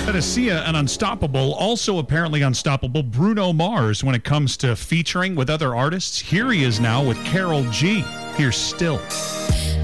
Instead of Sia and Unstoppable, also apparently unstoppable, Bruno Mars when it comes to featuring with other artists. Here he is now with Karol G. Here's Still.